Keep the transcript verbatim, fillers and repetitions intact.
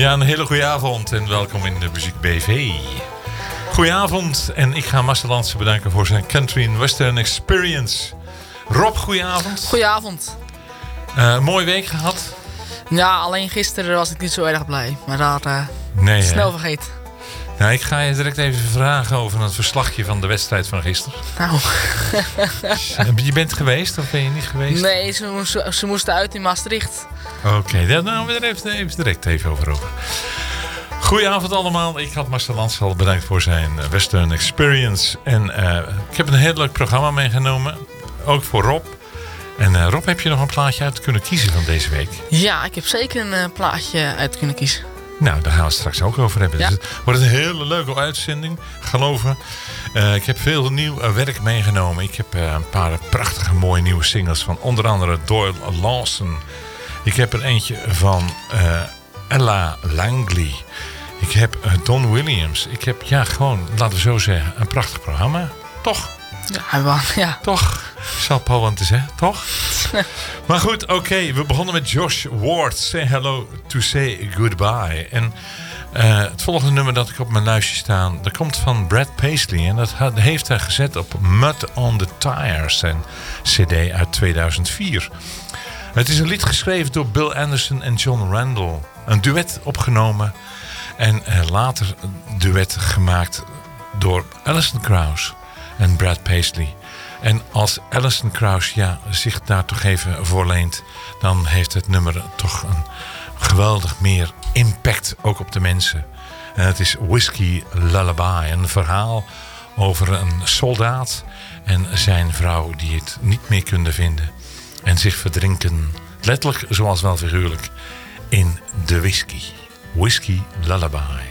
Ja, een hele goede avond en welkom in de Muziek B V. Goedenavond en ik ga Marcel Lansen bedanken voor zijn Country and Western Experience. Rob, goedenavond. Goedenavond. Uh, mooie week gehad? Ja, alleen gisteren was ik niet zo erg blij. Maar dat uh, nee, snel hè? vergeten. Nou, ik ga je direct even vragen over het verslagje van de wedstrijd van gisteren. Nou. Je bent geweest of ben je niet geweest? Nee, ze, ze, ze moesten uit in Maastricht. Oké, okay, daar gaan we er even, even direct even over over. Goedenavond allemaal. Ik had Marcel Lansen al bedankt voor zijn Western Experience. En uh, ik heb een heel leuk programma meegenomen. Ook voor Rob. En uh, Rob, heb je nog een plaatje uit kunnen kiezen van deze week? Ja, ik heb zeker een uh, plaatje uit kunnen kiezen. Nou, daar gaan we het straks ook over hebben. Ja. Dus het wordt een hele leuke uitzending, geloof me. Uh, ik heb veel nieuw uh, werk meegenomen. Ik heb uh, een paar prachtige mooie nieuwe singles van onder andere Doyle Lawson. Ik heb er eentje van uh, Ella Langley. Ik heb uh, Don Williams. Ik heb, ja, gewoon, laten we zo zeggen, een prachtig programma. Toch? Ja, ja. Toch? Zal Paul aan te zeggen, toch? Maar goed, oké. Okay, we begonnen met Josh Ward. Say hello to say goodbye. En uh, het volgende nummer dat ik op mijn lijstje staan, dat komt van Brad Paisley. En dat heeft hij gezet op Mud on the Tires, zijn cd uit tweeduizend vier. Het is een lied geschreven door Bill Anderson en John Randall. Een duet opgenomen. En uh, later een duet gemaakt door Alison Krauss en Brad Paisley. En als Alison Krauss ja, zich daar toch even voor leent, dan heeft het nummer toch een geweldig meer impact ook op de mensen. En het is Whiskey Lullaby, een verhaal over een soldaat en zijn vrouw die het niet meer konden vinden. En zich verdrinken, letterlijk zoals wel figuurlijk, in de whisky. Whiskey Lullaby.